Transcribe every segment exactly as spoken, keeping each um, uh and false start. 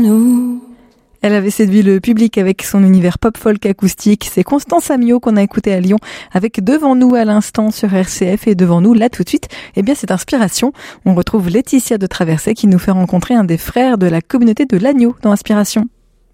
Elle avait séduit le public avec son univers pop-folk acoustique. C'est Constance Amiot qu'on a écouté à Lyon avec Devant nous à l'instant sur R C F. Et devant nous, là tout de suite, eh bien c'est Inspiration. On retrouve Laetitia de Traversée qui nous fait rencontrer un des frères de la communauté de l'Agneau dans Inspiration.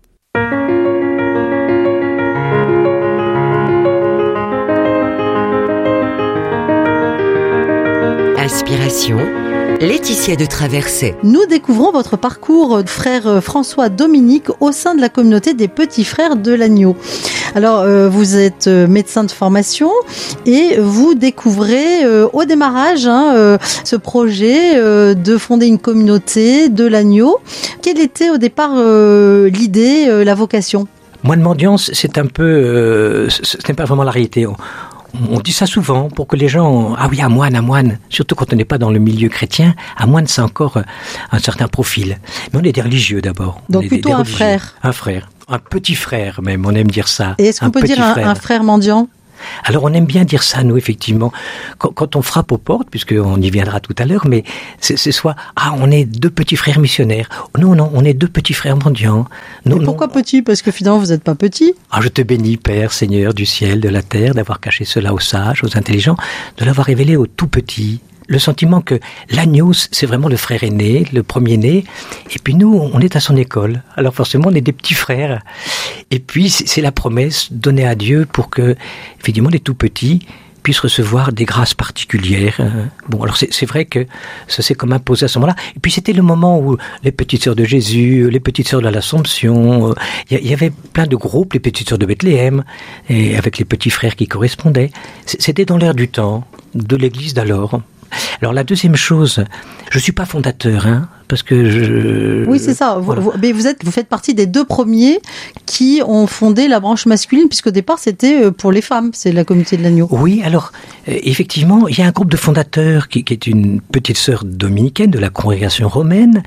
Inspiration, Laetitia de Traversée. Nous découvrons votre parcours, frère François Dominique, au sein de la communauté des petits frères de l'Agneau. Alors, euh, vous êtes médecin de formation et vous découvrez euh, au démarrage hein, euh, ce projet euh, de fonder une communauté de l'Agneau. Quelle était au départ euh, l'idée, euh, la vocation ? Moine mendiance, c'est un peu, euh, ce n'est pas vraiment la réalité. On, On dit ça souvent pour que les gens... Ah oui, un moine, un moine. Surtout quand on n'est pas dans le milieu chrétien. Un moine, c'est encore un certain profil. Mais on est des religieux d'abord. Donc on plutôt des, des un religieux. frère. Un frère. Un petit frère même, on aime dire ça. Et est-ce qu'on un peut dire un frère. un frère mendiant ? Alors on aime bien dire ça, nous, effectivement. Quand, quand on frappe aux portes, puisqu'on y viendra tout à l'heure, mais c'est, c'est soit, ah, on est deux petits frères missionnaires. Non, non, on est deux petits frères mendiants. Non, Et pourquoi non. Petit ? Parce que finalement, vous n'êtes pas petit. Ah, je te bénis, Père, Seigneur du ciel, de la terre, d'avoir caché cela aux sages, aux intelligents, de l'avoir révélé aux tout petits. Le sentiment que l'agneau, c'est vraiment le frère aîné, le premier-né, et puis nous, on est à son école. Alors forcément, on est des petits frères. Et puis, c'est la promesse donnée à Dieu pour que, effectivement, les tout petits puissent recevoir des grâces particulières. Bon, alors c'est, c'est vrai que ça s'est comme imposé à ce moment-là. Et puis c'était le moment où les petites sœurs de Jésus, les petites sœurs de l'Assomption, il y, y avait plein de groupes, les petites sœurs de Bethléem, et avec les petits frères qui correspondaient. C'était dans l'air du temps, de l'église d'alors. Alors la deuxième chose, je suis pas fondateur, hein, parce que je... Oui, c'est ça. Voilà. Vous, mais vous êtes, vous faites partie des deux premiers qui ont fondé la branche masculine, puisqu'au départ c'était pour les femmes, c'est la communauté de l'Agneau. Oui, alors euh, effectivement, il y a un groupe de fondateurs qui, qui est une petite sœur dominicaine de la congrégation romaine,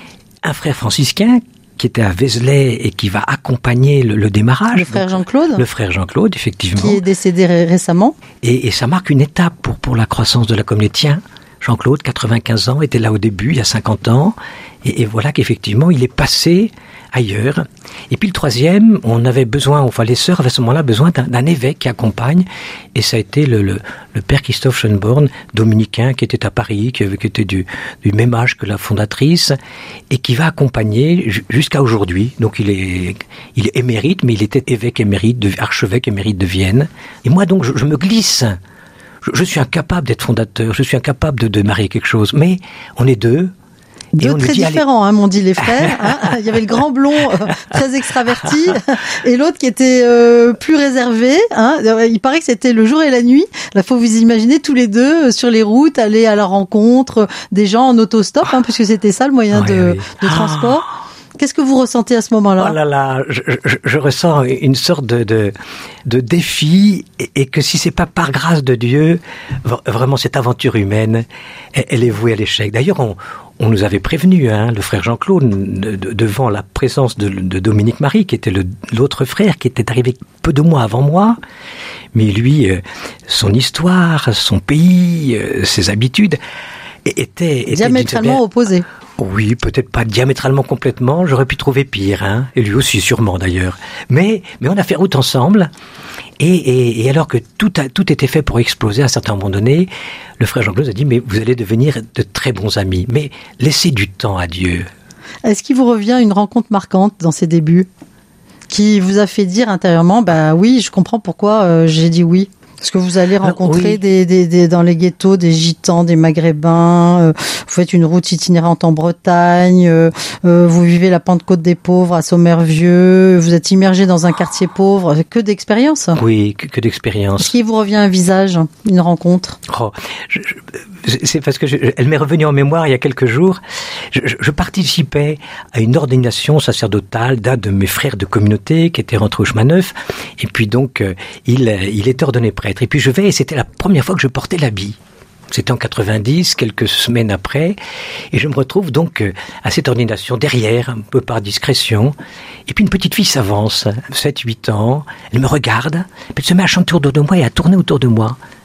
un frère franciscain qui était à Vézelay et qui va accompagner le, le démarrage. Le frère Jean-Claude. Le frère Jean-Claude, effectivement. Qui est décédé ré- récemment. Et, et ça marque une étape pour, pour la croissance de la communauté. Tiens, Jean-Claude, quatre-vingt-quinze ans, était là au début, il y a cinquante ans. Et, et voilà qu'effectivement, il est passé ailleurs. Et puis le troisième, on avait besoin, enfin les sœurs avaient à ce moment-là besoin d'un, d'un évêque qui accompagne. Et ça a été le, le, le père Christophe Schönborn, dominicain, qui était à Paris, qui, qui était du, du même âge que la fondatrice, et qui va accompagner jusqu'à aujourd'hui. Donc il est, il est émérite, mais il était évêque émérite, de, archevêque émérite de Vienne. Et moi donc, je, je me glisse. Je, je suis incapable d'être fondateur, je suis incapable de démarrer quelque chose. Mais on est deux. Deux très dit, différents, hein, m'ont dit les frères. Hein. Il y avait le grand blond, euh, très extraverti, et l'autre qui était euh, plus réservé. Hein. Il paraît que c'était le jour et la nuit. Là, faut vous imaginer tous les deux euh, sur les routes, aller à la rencontre des gens en autostop, hein, puisque c'était ça le moyen oui, de, oui. de transport. Ah. Qu'est-ce que vous ressentez à ce moment-là ? Oh là là, je, je, je ressens une sorte de, de, de défi, et, et que si c'est pas par grâce de Dieu, vraiment cette aventure humaine, elle, elle est vouée à l'échec. D'ailleurs, on, on nous avait prévenu, hein, le frère Jean-Claude, de, de, devant la présence de, de Dominique Marie, qui était le, l'autre frère, qui était arrivé peu de mois avant moi. Mais lui, euh, son histoire, son pays, euh, ses habitudes, étaient... étaient diamétralement opposés. Oui, peut-être pas diamétralement complètement, j'aurais pu trouver pire, hein, et lui aussi sûrement d'ailleurs. Mais, mais on a fait route ensemble, et, et, et alors que tout, a, tout était fait pour exploser à un certain moment donné, le frère Jean-Claude a dit, mais vous allez devenir de très bons amis, mais laissez du temps à Dieu. Est-ce qu'il vous revient une rencontre marquante dans ses débuts, qui vous a fait dire intérieurement, bah oui, je comprends pourquoi euh, j'ai dit oui? Est-ce que vous allez rencontrer oui. des, des, des, dans les ghettos des gitans, des maghrébins, euh, vous faites une route itinérante en Bretagne, euh, euh, vous vivez la Pentecôte des pauvres à Sommervieux, vous êtes immergé dans un quartier pauvre, que d'expérience. Oui, que, que d'expérience. Est-ce qu'il vous revient un visage, une rencontre? Oh, je, je, c'est parce que je, elle m'est revenue en mémoire il y a quelques jours. Je, je, je participais à une ordination sacerdotale d'un de mes frères de communauté qui était rentré au chemin neuf, et puis donc euh, il, il était ordonné prêtre. Et puis je vais, et c'était la première fois que je portais l'habit. C'était en quatre-vingt-dix, quelques semaines après, et je me retrouve donc à cette ordination derrière, un peu par discrétion, et puis une petite fille s'avance, sept huit ans, elle me regarde, elle se met à chanter autour de moi et à tourner autour de moi.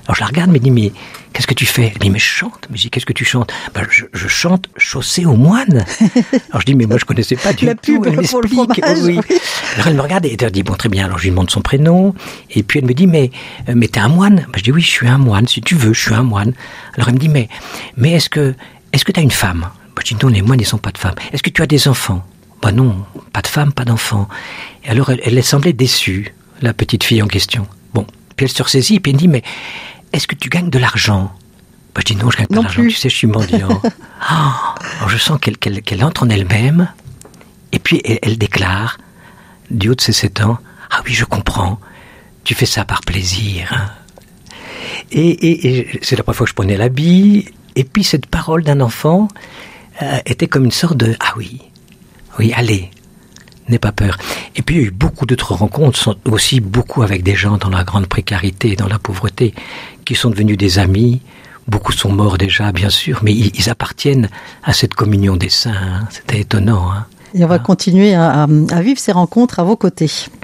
Alors je la regarde, mais elle dit, mais qu'est-ce que tu fais? Elle dit, mais je chante. Mais je dis, qu'est-ce que tu chantes? Ben, je, je chante Chaussée aux moines. Alors je dis, mais moi je connaissais pas du la tout. Pub Elle pour le m'explique. fromage, oui. oui. Alors elle me regarde et elle dit, bon, très bien. Alors je lui demande son prénom. Et puis elle me dit, mais, mais t'es un moine? Ben, je dis, oui, je suis un moine. Si tu veux, je suis un moine. Alors elle me dit, mais, mais est-ce que, est-ce que t'as une femme? Ben, je dis, non, les moines, ils sont pas de femmes. Est-ce que tu as des enfants? Ben non, pas de femme, pas d'enfants. Et alors elle, elle semblait déçue, la petite fille en question. Bon. Puis elle se ressaisit et puis elle me dit, mais est-ce que tu gagnes de l'argent? Bah, je dis non, je gagne pas Non d'argent, plus. tu sais, je suis mendiant. Ah, alors je sens qu'elle, qu'elle, qu'elle entre en elle-même, et puis elle, elle déclare, du haut de ses sept ans, ah oui, je comprends, tu fais ça par plaisir. Hein. Et, et, et c'est la première fois que je prenais l'habit, et puis cette parole d'un enfant euh, était comme une sorte de, ah oui, oui, allez, n'aie pas peur. Et puis il y a eu beaucoup d'autres rencontres, aussi beaucoup avec des gens dans la grande précarité, dans la pauvreté, qui sont devenus des amis. Beaucoup sont morts déjà, bien sûr, mais ils, ils appartiennent à cette communion des saints. Hein. C'était étonnant. Hein. Et on va ah. continuer à, à, à vivre ces rencontres à vos côtés.